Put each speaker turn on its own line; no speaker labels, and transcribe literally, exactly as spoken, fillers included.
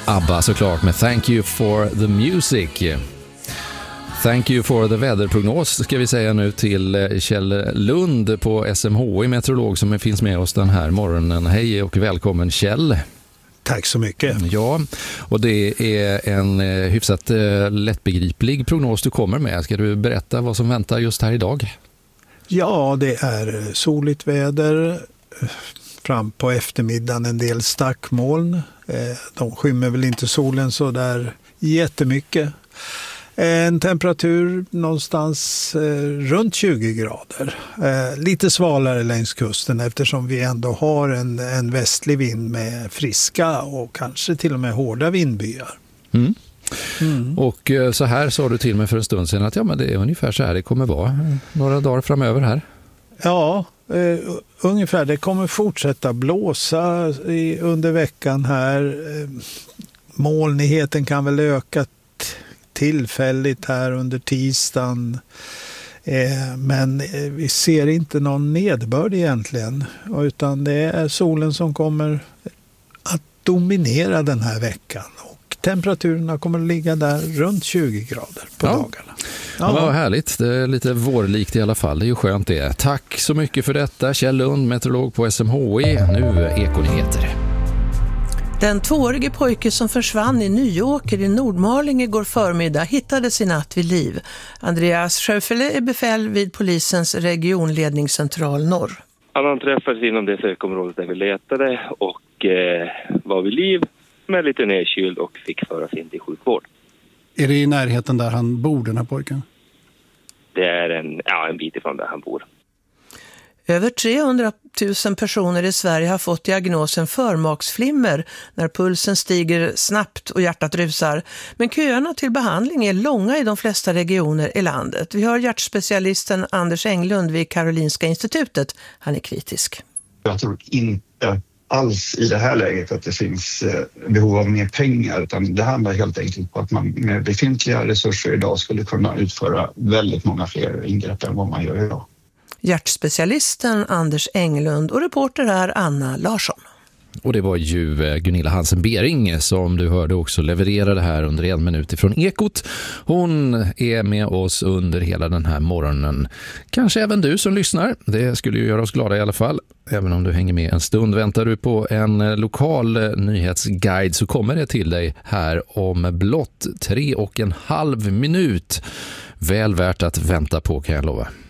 ABBA såklart med Thank you for the music. Thank you for the väderprognos ska vi säga nu till Kjell Lund på S M H I, meteorolog som finns med oss den här morgonen. Hej och välkommen Kjell.
Tack så mycket.
Ja, och det är en hyfsat lättbegriplig prognos du kommer med. Ska du berätta vad som väntar just här idag?
Ja, det är soligt väder. Fram på eftermiddagen en del stackmoln. De skymmer väl inte solen så där jättemycket. En temperatur någonstans runt tjugo grader. Lite svalare längs kusten eftersom vi ändå har en, en västlig vind med friska och kanske till och med hårda vindbyar. Mm.
Mm. Och så här sa du till mig för en stund sedan att ja, men det är ungefär så här det kommer vara några dagar framöver här.
Ja, Uh, ungefär. Det kommer fortsätta blåsa i, under veckan här. Uh, molnigheten kan väl öka t- tillfälligt här under tisdagen. Uh, men uh, vi ser inte någon nederbörd egentligen. Utan det är solen som kommer att dominera den här veckan. Temperaturerna kommer att ligga där runt tjugo grader på
ja.
dagarna.
Ja, vad härligt. Det är lite vårlikt i alla fall. Det är ju skönt det. Tack så mycket för detta. Kjell Lund, meteorolog på S M H I. Nu Ekonyheter.
Den tvåårige pojke som försvann i Nyåker i Nordmaling igår förmiddag hittades i natt vid liv. Andreas Schöffele är befäl vid polisens regionledningscentral norr.
Han anträffades inom det sökområdet där vi letade och eh, var vid liv. Med lite nedkyld och fick föras in till sjukvård.
Är det i närheten där han bor, den här pojken?
Det är en, ja, en bit ifrån där han bor.
Över trehundratusen personer i Sverige har fått diagnosen förmaksflimmer när pulsen stiger snabbt och hjärtat rusar. Men köerna till behandling är långa i de flesta regioner i landet. Vi har hjärtspecialisten Anders Englund vid Karolinska institutet. Han är kritisk.
Jag tror inte alls i det här läget att det finns behov av mer pengar, utan det handlar helt enkelt på att man med befintliga resurser idag skulle kunna utföra väldigt många fler ingrepp än vad man gör idag.
Hjärtspecialisten Anders Englund och reporter är Anna Larsson.
Och det var ju Gunilla Hansen-Bering som du hörde också levererade här under en minut ifrån Ekot. Hon är med oss under hela den här morgonen. Kanske även du som lyssnar. Det skulle ju göra oss glada i alla fall. Även om du hänger med en stund. Väntar du på en lokal nyhetsguide så kommer det till dig här om blott tre och en halv minut. Väl värt att vänta på, kan jag lova.